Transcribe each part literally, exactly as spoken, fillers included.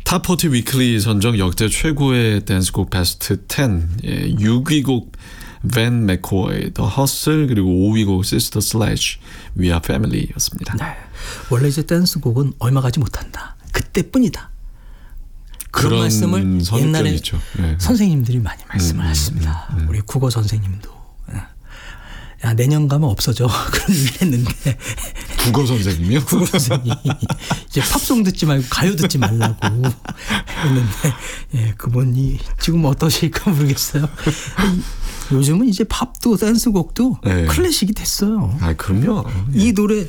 탑포티 위클리 선정 역대 최고의 댄스곡 베스트 텐. 예, 육 위 곡 밴 맥코이, The Hustle, 그리고 오 위 곡 Sister Sledge, We Are Family였습니다. 네. 원래 이제 댄스곡은 얼마 가지 못한다. 그때뿐이다. 그런, 그런 말씀을 옛날에 있죠. 네. 선생님들이 많이 말씀을 음, 하셨습니다. 음, 음. 우리 국어 선생님도. 야, 내년 가면 없어져. 그런 얘기를 했는데. 국어 선생님이요? 국어 선생님. 이제 팝송 듣지 말고 가요 듣지 말라고 했는데, 예, 그분이 지금 어떠실까 모르겠어요. 요즘은 이제 팝도 댄스곡도 네. 클래식이 됐어요. 아, 그럼요. 이 노래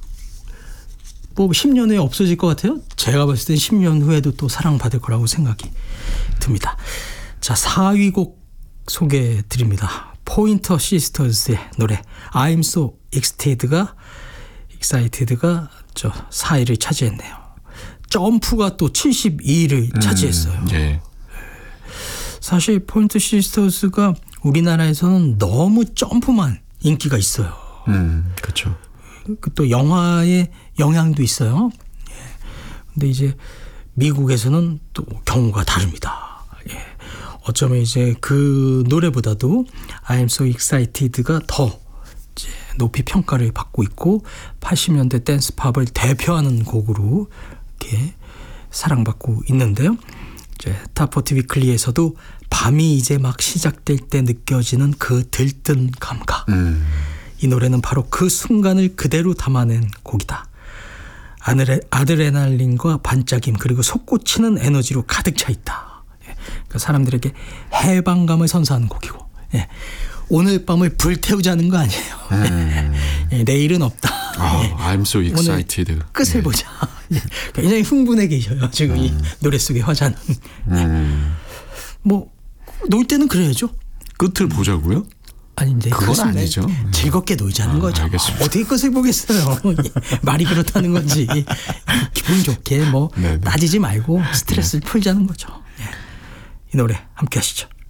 뭐 십 년 후에 없어질 것 같아요? 제가 봤을 땐 십 년 후에도 또 사랑받을 거라고 생각이 듭니다. 자, 사 위 곡 소개해 드립니다. 포인터 시스터즈의 노래 I'm So Excited가 Excited가 저 사 위를 차지했네요. 점프가 또 칠십이 위를 음, 차지했어요. 네. 사실 포인터 시스터즈가 우리나라에서는 너무 점프만 인기가 있어요. 음, 그렇죠. 또 영화의 영향도 있어요. 근데 이제 미국에서는 또 경우가 다릅니다. 예. 어쩌면 이제 그 노래보다도 I'm So Excited가 더 이제 높이 평가를 받고 있고 팔십 년대 댄스 팝을 대표하는 곡으로 이렇게 사랑받고 있는데요. 이제 탑포티 위클리에서도 밤이 이제 막 시작될 때 느껴지는 그 들뜬 감각. 음. 이 노래는 바로 그 순간을 그대로 담아낸 곡이다. 아드레, 아드레날린과 반짝임 그리고 솟구치는 에너지로 가득 차 있다. 예. 그러니까 사람들에게 해방감을 선사하는 곡이고 예. 오늘 밤을 불태우자는 거 아니에요. 음. 예. 내일은 없다. 아, 예. I'm so excited. 오늘 끝을 예. 보자. 예. 굉장히 흥분해 계셔요. 지금 음. 이 노래 속의 화자는. 음. 뭐 놀 때는 그래야죠. 끝을 보자고요? 아니 이제 그건 아니죠. 즐겁게 놀자는 아, 거죠. 알겠습니다. 어떻게 끝을 보겠어요. 말이 그렇다는 건지 기분 좋게 뭐 네네. 따지지 말고 스트레스를 네. 풀자는 거죠. 이 노래 함께 하시죠.